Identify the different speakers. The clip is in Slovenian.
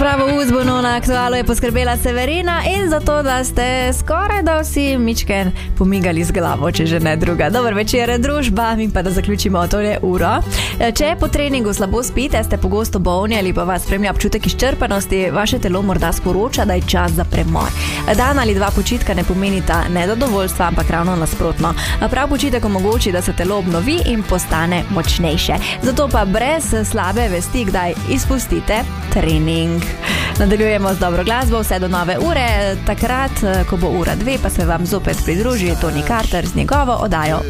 Speaker 1: Pravo uzbunu na aktualu je poskrbela Severina in zato, da ste skoraj da vsi mičken pomigali z glavo, če že ne druga. Dober večer, družba, mi pa da zaključimo tole uro. Če po treningu slabo spite, ste pogosto bolni ali pa vas spremlja občutek izčrpanosti, vaše telo morda sporoča, da je čas za premor. Dan ali dva počitka ne pomenita nezadovoljstva, ampak ravno nasprotno. Prav počitek omogoči, da se telo obnovi in postane močnejše. Zato pa brez slabe vesti kdaj izpustite trening. Nadaljujemo z dobro glasbo vse do nove ure. Takrat, ko bo ura 2, pa se vam zopet pridruži Tony Carter z njegovo oddajo